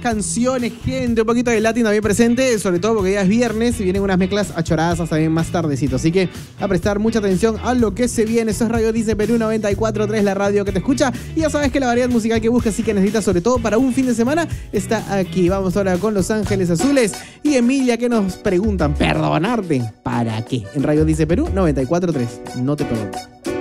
canciones, gente, un poquito de Latin también presente, sobre todo porque ya es viernes y vienen unas mezclas achoradas también más tardecito. Así que a prestar mucha atención a lo que se viene. Eso es Radio Dice Perú 94.3, la radio que te escucha. Y ya sabes que la variedad musical que buscas y que necesitas, sobre todo para un fin de semana, está aquí. Vamos ahora con Los Ángeles Azules y Emilia, que nos preguntan, ¿perdonarte? ¿Para qué? En Radio Dice Perú 94.3. No te perdono.